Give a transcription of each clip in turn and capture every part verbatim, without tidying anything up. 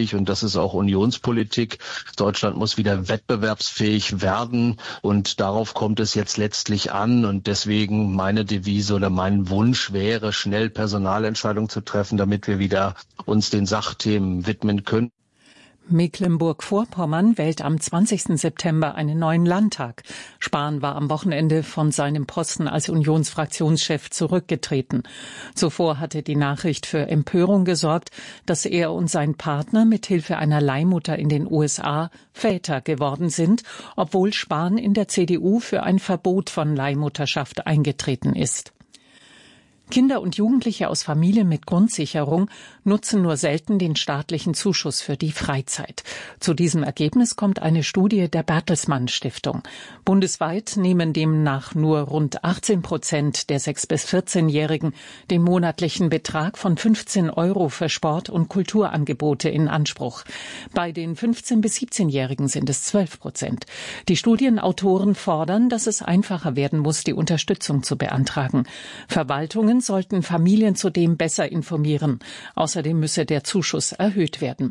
wichtig und das ist auch Unionspolitik. Deutschland muss wieder wettbewerbsfähig werden und darauf kommt es jetzt letztlich an und deswegen meine Devise oder mein Wunsch wäre, schnell Personalentscheidungen zu treffen, damit wir wieder uns den Sachthemen widmen können. Mecklenburg-Vorpommern wählt am zwanzigsten September einen neuen Landtag. Spahn war am Wochenende von seinem Posten als Unionsfraktionschef zurückgetreten. Zuvor hatte die Nachricht für Empörung gesorgt, dass er und sein Partner mit Hilfe einer Leihmutter in den U S A Väter geworden sind, obwohl Spahn in der C D U für ein Verbot von Leihmutterschaft eingetreten ist. Kinder und Jugendliche aus Familien mit Grundsicherung nutzen nur selten den staatlichen Zuschuss für die Freizeit. Zu diesem Ergebnis kommt eine Studie der Bertelsmann Stiftung. Bundesweit nehmen demnach nur rund achtzehn Prozent der sechs- bis vierzehnjährigen den monatlichen Betrag von fünfzehn Euro für Sport- und Kulturangebote in Anspruch. Bei den fünfzehn- bis siebzehnjährigen sind es zwölf Prozent. Die Studienautoren fordern, dass es einfacher werden muss, die Unterstützung zu beantragen. Verwaltungen sollten Familien zudem besser informieren. Außerdem müsse der Zuschuss erhöht werden.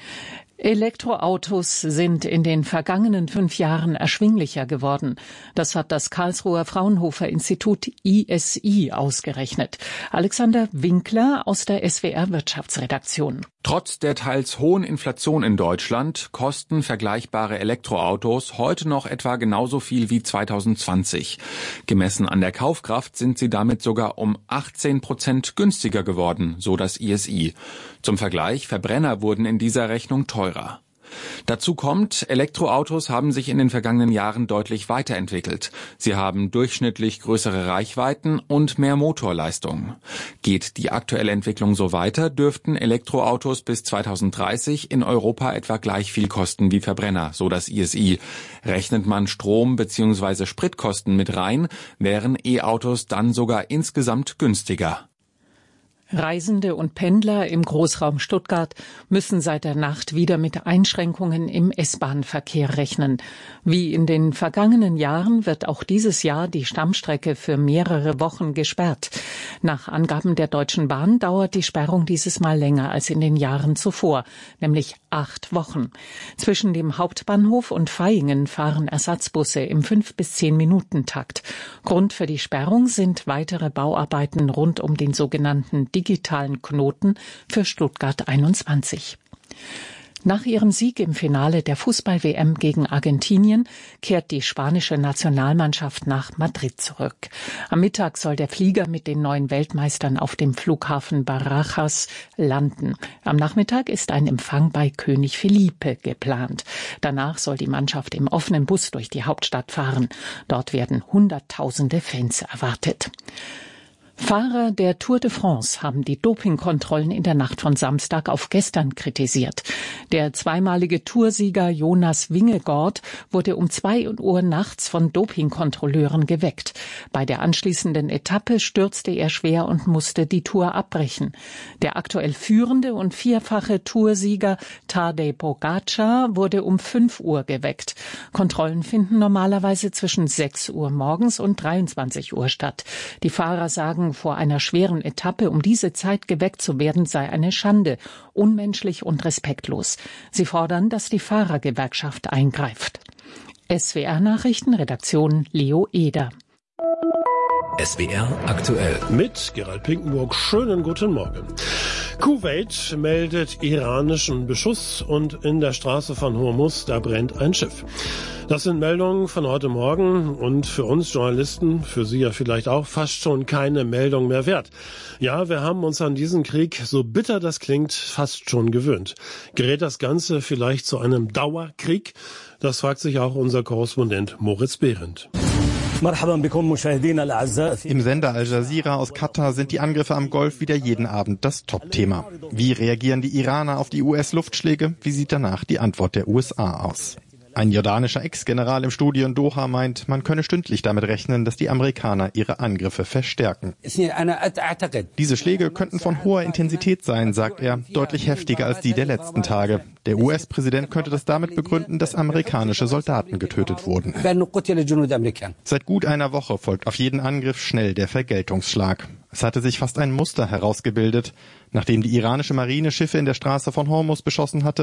Elektroautos sind in den vergangenen fünf Jahren erschwinglicher geworden. Das hat das Karlsruher Fraunhofer Institut I S I ausgerechnet. Alexander Winkler aus der S W R Wirtschaftsredaktion. Trotz der teils hohen Inflation in Deutschland kosten vergleichbare Elektroautos heute noch etwa genauso viel wie zweitausendzwanzig. Gemessen an der Kaufkraft sind sie damit sogar um achtzehn Prozent günstiger geworden, so das I S I. Zum Vergleich, Verbrenner wurden in dieser Rechnung teurer. Dazu kommt, Elektroautos haben sich in den vergangenen Jahren deutlich weiterentwickelt. Sie haben durchschnittlich größere Reichweiten und mehr Motorleistung. Geht die aktuelle Entwicklung so weiter, dürften Elektroautos bis zweitausenddreißig in Europa etwa gleich viel kosten wie Verbrenner, so das I S I. Rechnet man Strom- bzw. Spritkosten mit rein, wären E-Autos dann sogar insgesamt günstiger. Reisende und Pendler im Großraum Stuttgart müssen seit der Nacht wieder mit Einschränkungen im S-Bahn-Verkehr rechnen. Wie in den vergangenen Jahren wird auch dieses Jahr die Stammstrecke für mehrere Wochen gesperrt. Nach Angaben der Deutschen Bahn dauert die Sperrung dieses Mal länger als in den Jahren zuvor, nämlich acht Wochen. Zwischen dem Hauptbahnhof und Vaihingen fahren Ersatzbusse im fünf bis zehn Minuten Takt. Grund für die Sperrung sind weitere Bauarbeiten rund um den sogenannten digitalen Knoten für Stuttgart einundzwanzig. Nach ihrem Sieg im Finale der Fußball-W M gegen Argentinien kehrt die spanische Nationalmannschaft nach Madrid zurück. Am Mittag soll der Flieger mit den neuen Weltmeistern auf dem Flughafen Barajas landen. Am Nachmittag ist ein Empfang bei König Felipe geplant. Danach soll die Mannschaft im offenen Bus durch die Hauptstadt fahren. Dort werden Hunderttausende Fans erwartet. Fahrer der Tour de France haben die Dopingkontrollen in der Nacht von Samstag auf gestern kritisiert. Der zweimalige Toursieger Jonas Vingegaard wurde um zwei Uhr nachts von Dopingkontrolleuren geweckt. Bei der anschließenden Etappe stürzte er schwer und musste die Tour abbrechen. Der aktuell führende und vierfache Toursieger Tadej Pogačar wurde um fünf Uhr geweckt. Kontrollen finden normalerweise zwischen sechs Uhr morgens und dreiundzwanzig Uhr statt. Die Fahrer sagen, vor einer schweren Etappe um diese Zeit geweckt zu werden, sei eine Schande, unmenschlich und respektlos. Sie fordern, dass die Fahrergewerkschaft eingreift. S W R-Nachrichten, Redaktion Leo Eder. S W R aktuell. Mit Gerald Pinkenburg. Schönen guten Morgen. Kuwait meldet iranischen Beschuss und in der Straße von Hormuz, da brennt ein Schiff. Das sind Meldungen von heute Morgen und für uns Journalisten, für Sie ja vielleicht auch, fast schon keine Meldung mehr wert. Ja, wir haben uns an diesen Krieg, so bitter das klingt, fast schon gewöhnt. Gerät das Ganze vielleicht zu einem Dauerkrieg? Das fragt sich auch unser Korrespondent Moritz Behrendt. Im Sender Al Jazeera aus Katar sind die Angriffe am Golf wieder jeden Abend das Top-Thema. Wie reagieren die Iraner auf die U S-Luftschläge? Wie sieht danach die Antwort der U S A aus? Ein jordanischer Ex-General im Studio in Doha meint, man könne stündlich damit rechnen, dass die Amerikaner ihre Angriffe verstärken. Diese Schläge könnten von hoher Intensität sein, sagt er, deutlich heftiger als die der letzten Tage. Der U S-Präsident könnte das damit begründen, dass amerikanische Soldaten getötet wurden. Seit gut einer Woche folgt auf jeden Angriff schnell der Vergeltungsschlag. Es hatte sich fast ein Muster herausgebildet. Nachdem die iranische Marine Schiffe in der Straße von Hormuz beschossen hatte,